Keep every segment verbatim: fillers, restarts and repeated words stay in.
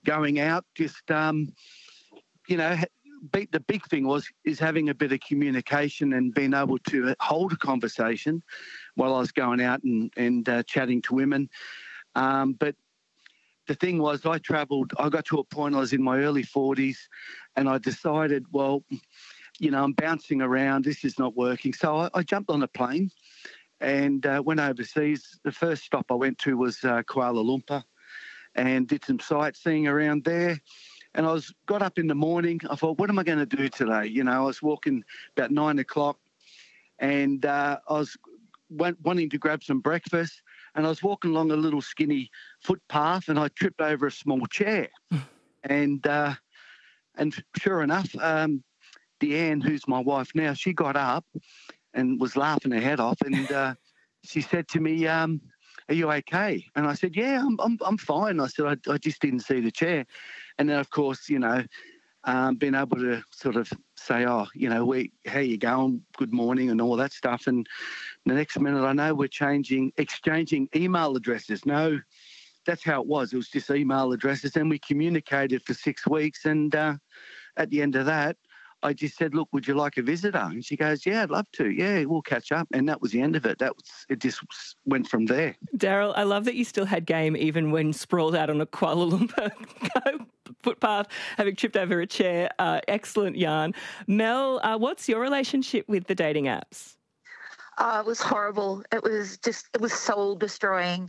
going out, just, um, you know, be, the big thing was is having a bit of communication and being able to hold a conversation while I was going out and, and uh, chatting to women. Um, but the thing was, I travelled, I got to a point, I was in my early forties, and I decided, well, you know, I'm bouncing around, this is not working. So I, I jumped on a plane and uh, went overseas. The first stop I went to was uh, Kuala Lumpur and did some sightseeing around there. And I was got up in the morning, I thought, what am I going to do today? You know, I was walking about nine o'clock and uh, I was went, wanting to grab some breakfast. And I was walking along a little skinny footpath and I tripped over a small chair. and uh, and sure enough, um, Deanne, who's my wife now, she got up and was laughing her head off. And uh, she said to me, um, are you okay? And I said, yeah, I'm I'm, I'm fine. I said, I, I just didn't see the chair. And then, of course, you know, um, being able to sort of say, oh, you know, we, how you going? Good morning and all that stuff. And the next minute I know we're changing, exchanging email addresses. No, that's how it was. It was just email addresses. And we communicated for six weeks. And uh, at the end of that, I just said, look, would you like a visitor? And she goes, yeah, I'd love to. Yeah, we'll catch up. And that was the end of it. That was, it just went from there. Daryl, I love that you still had game even when sprawled out on a Kuala Lumpur footpath, having tripped over a chair. Uh, excellent yarn. Mel, uh, what's your relationship with the dating apps? Uh, it was horrible. It was just, it was soul destroying.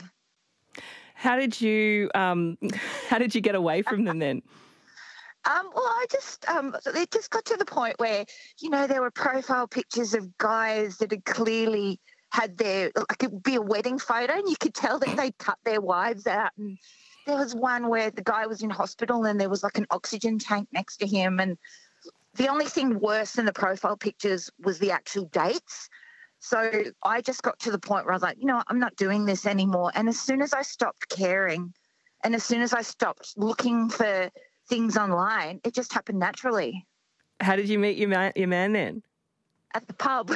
How did you, um, how did you get away from them then? Um, well, I just, um, it just got to the point where, you know, there were profile pictures of guys that had clearly had their, like it would be a wedding photo and you could tell that they'd cut their wives out. And there was one where the guy was in hospital and there was like an oxygen tank next to him. And the only thing worse than the profile pictures was the actual dates. So I just got to the point where I was like, you know, I'm not doing this anymore. And as soon as I stopped caring and as soon as I stopped looking for things online, it just happened naturally. How did you meet your man, your man then? At the pub.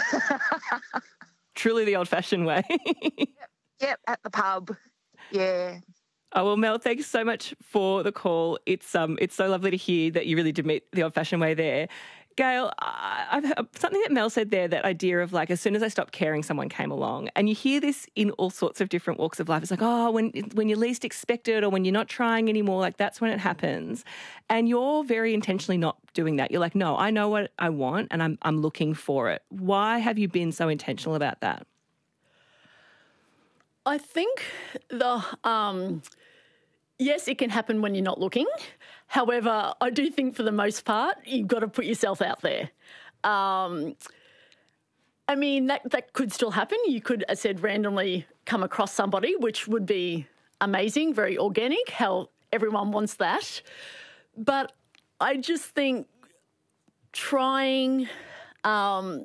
Truly the old-fashioned way. yep, yep, at the pub. Yeah. Oh, well, Mel, thanks so much for the call. It's um, it's so lovely to hear that you really did meet the old-fashioned way there. Gail, I've heard something that Mel said there, that idea of like as soon as I stopped caring, someone came along. And you hear this in all sorts of different walks of life. It's like, oh, when when you least expect it or when you're not trying anymore, like that's when it happens. And you're very intentionally not doing that. You're like, no, I know what I want and I'm I'm looking for it. Why have you been so intentional about that? I think the um, yes, it can happen when you're not looking. However, I do think for the most part, you've got to put yourself out there. Um, I mean, that, that could still happen. You could, as I said, randomly come across somebody, which would be amazing, very organic, how everyone wants that. But I just think trying um,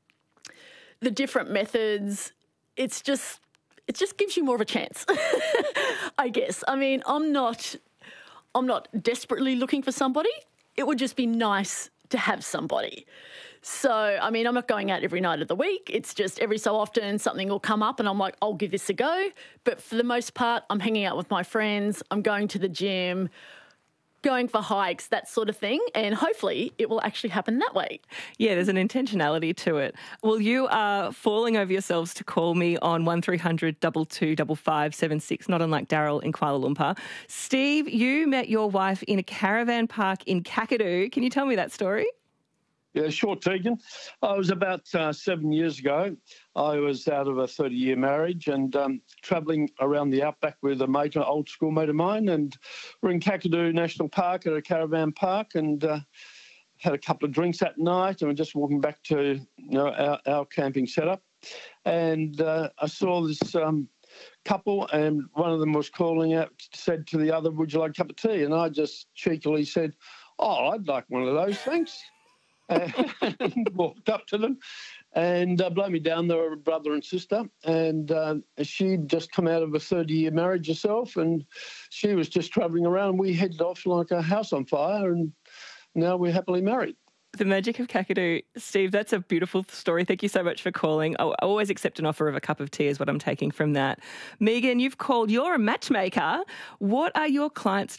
the different methods, it's just, it just gives you more of a chance, I guess. I mean, I'm not... I'm not desperately looking for somebody. It would just be nice to have somebody. So, I mean, I'm not going out every night of the week. It's just every so often something will come up and I'm like, I'll give this a go. But for the most part, I'm hanging out with my friends. I'm going to the gym, going for hikes, that sort of thing. And hopefully it will actually happen that way. Yeah, there's an intentionality to it. Well, you are falling over yourselves to call me on one three hundred two two five five seven six, not unlike Daryl in Kuala Lumpur. Steve, you met your wife in a caravan park in Kakadu. Can you tell me that story? Yeah, sure, Tegan. Uh, it was about uh, seven years ago. I was out of a thirty-year marriage and um, travelling around the outback with a mate, an old school mate of mine, and we're in Kakadu National Park at a caravan park and uh, had a couple of drinks that night and we're just walking back to you know our, our camping setup. And uh, I saw this um, couple and one of them was calling out, said to the other, would you like a cup of tea? And I just cheekily said, oh, I'd like one of those, thanks. And walked up to them and uh, blow me down, they were brother and sister, and uh, she'd just come out of a thirty-year marriage herself and she was just travelling around. We headed off like a house on fire and now we're happily married. The magic of Kakadu. Steve, that's a beautiful story. Thank you so much for calling. I always accept an offer of a cup of tea is what I'm taking from that. Megan, you've called. You're a matchmaker. What are your clients